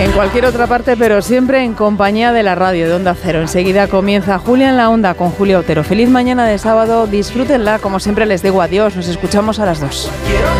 En cualquier otra parte, pero siempre en compañía de la radio de Onda Cero. Enseguida comienza Julia en la Onda con Julia Otero. Feliz mañana de sábado, disfrútenla, como siempre les digo adiós, nos escuchamos a las 2.